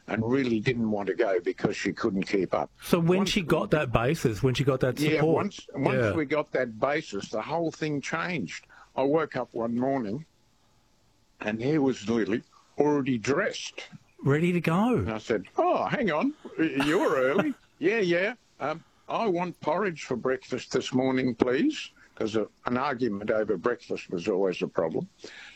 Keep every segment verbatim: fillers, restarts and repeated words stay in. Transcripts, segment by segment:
and really didn't want to go because she couldn't keep up. So when once she got that basis, when she got that support... Yeah, once, once yeah. we got that basis, the whole thing changed. I woke up one morning and here was Lily already dressed. Ready to go. And I said, oh, hang on, you're early. yeah, yeah. Um, I want porridge for breakfast this morning, please, because an argument over breakfast was always a problem.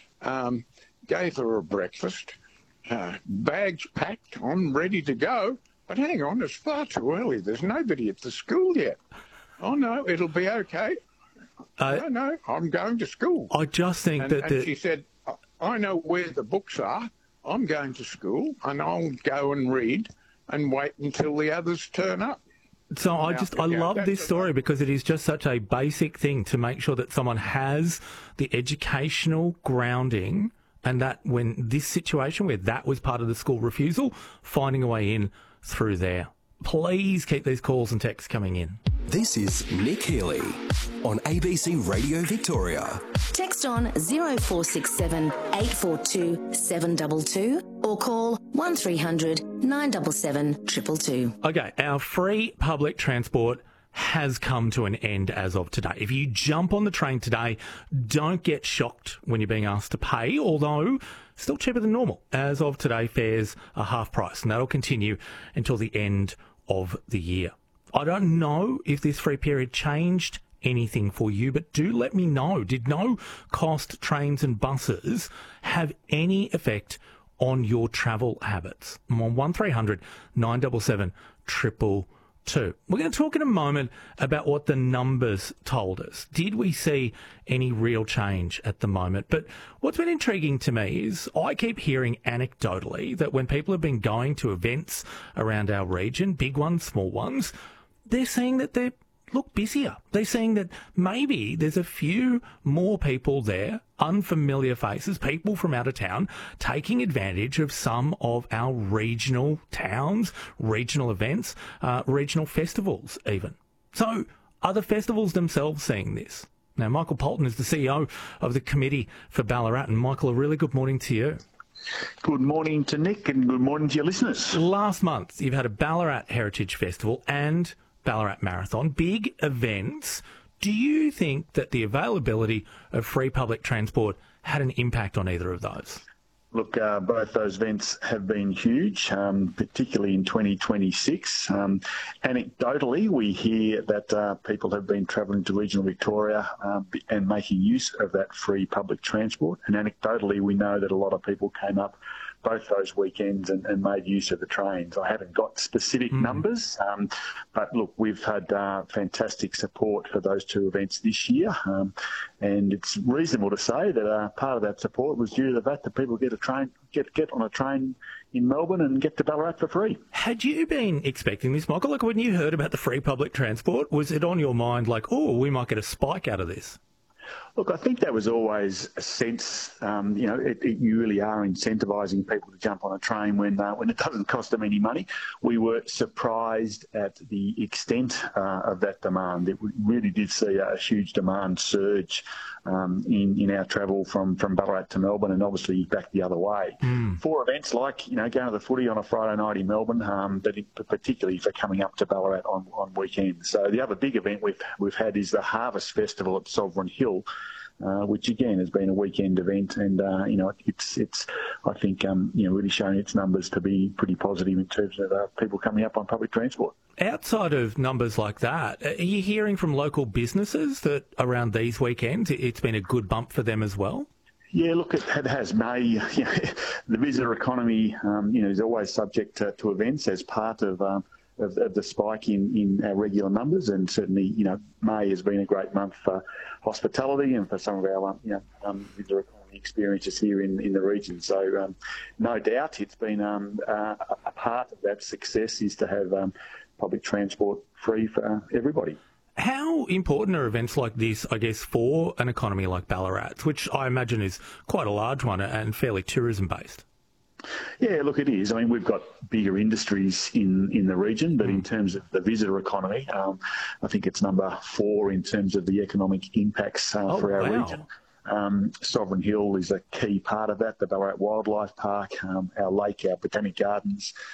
Um, gave her a breakfast, uh, bags packed, I'm ready to go. But hang on, it's far too early. There's nobody at the school yet. Oh, no, it'll be okay. Uh, no, no, I'm going to school. I just think and, that... And the... she said, I know where the books are. I'm going to school and I'll go and read and wait until the others turn up. So I just, I love this story because it is just such a basic thing to make sure that someone has the educational grounding, and that when this situation where that was part of the school refusal, finding a way in through there. Please keep these calls and texts coming in. This is Nick Healy on A B C Radio Victoria. Text on zero four six seven eight four two seven two two or call one three hundred nine seven seven two two two. Okay, our free public transport has come to an end as of today. If you jump on the train today, don't get shocked when you're being asked to pay, although still cheaper than normal. As of today, fares are half price, and that'll continue until the end of the year. I don't know if this free period changed anything for you, but do let me know. Did no cost trains and buses have any effect on your travel habits? I'm on one three hundred nine seven seven two two two. We're going to talk in a moment about what the numbers told us. Did we see any real change at the moment? But what's been intriguing to me is I keep hearing anecdotally that when people have been going to events around our region, big ones, small ones, they're saying that they look busier. They're saying that maybe there's a few more people there, unfamiliar faces, people from out of town, taking advantage of some of our regional towns, regional events, uh, regional festivals even. So are the festivals themselves seeing this? Now, Michael Polton is the C E O of the Committee for Ballarat. And Michael, a really good morning to you. Good morning to Nick and good morning to your listeners. Last month, you've had a Ballarat Heritage Festival and Ballarat Marathon, big events. Do you think that the availability of free public transport had an impact on either of those? Look, uh, both those events have been huge, um, particularly in twenty twenty-six. Um, anecdotally, we hear that uh, people have been travelling to regional Victoria um, and making use of that free public transport. And anecdotally, we know that a lot of people came up both those weekends and, and made use of the trains. I haven't got specific mm. numbers, um, but look, we've had uh, fantastic support for those two events this year, um, and it's reasonable to say that uh, part of that support was due to the fact that people get a train, get get on a train in Melbourne and get to Ballarat for free. Had you been expecting this, Michael? Like when you heard about the free public transport, was it on your mind like, oh, we might get a spike out of this? Look, I think that was always a sense, um, you know, it, it, you really are incentivising people to jump on a train when uh, when it doesn't cost them any money. We were surprised at the extent uh, of that demand. It, we really did see a huge demand surge um, in, in our travel from, from Ballarat to Melbourne and obviously back the other way. Mm. For events like, you know, going to the footy on a Friday night in Melbourne, um, but it, particularly for coming up to Ballarat on, on weekends. So the other big event we've, we've had is the Harvest Festival at Sovereign Hill, Uh, which again has been a weekend event, and uh, you know it's it's I think um, you know really showing its numbers to be pretty positive in terms of uh, people coming up on public transport. Outside of numbers like that, are you hearing from local businesses that around these weekends it's been a good bump for them as well? Yeah, look, it has. May, you know, the visitor economy, um, you know, is always subject to, to events as part of. Um, Of, of the spike in, in our regular numbers, and certainly, you know, May has been a great month for hospitality and for some of our, um, you know, um, visitor economy experiences here in, in the region. So, um, no doubt, it's been um, uh, a part of that success is to have um, public transport free for uh, everybody. How important are events like this, I guess, for an economy like Ballarat's, which I imagine is quite a large one and fairly tourism-based? Yeah, look, it is. I mean, we've got bigger industries in, in the region, but in terms of the visitor economy, um, I think it's number four in terms of the economic impacts uh, oh, for our wow. region. Um, Sovereign Hill is a key part of that, the Ballarat Wildlife Park, um, our lake, our botanic gardens,